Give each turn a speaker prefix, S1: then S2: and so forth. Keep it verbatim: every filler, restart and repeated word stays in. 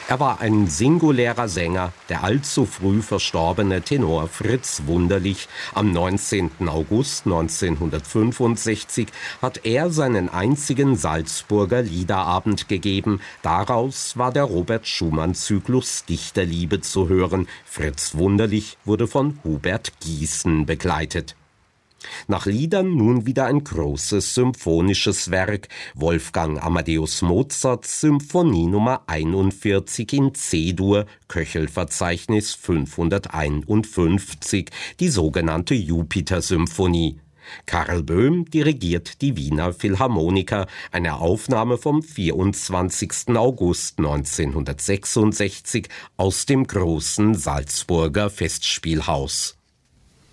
S1: Er war ein singulärer Sänger, der allzu früh verstorbene Tenor Fritz Wunderlich. Am neunzehnten August neunzehnhundertfünfundsechzig hat er seinen einzigen Salzburger Liederabend gegeben. Daraus war der Robert-Schumann-Zyklus Dichterliebe zu hören. Fritz Wunderlich wurde von Hubert Gießen begleitet. Nach Liedern nun wieder ein großes symphonisches Werk. Wolfgang Amadeus Mozarts Symphonie Nummer einundvierzig in C-Dur, Köchelverzeichnis fünfhunderteinundfünfzig, die sogenannte Jupiter-Symphonie. Karl Böhm dirigiert die Wiener Philharmoniker, eine Aufnahme vom vierundzwanzigsten August neunzehnhundertsechsundsechzig aus dem großen Salzburger Festspielhaus.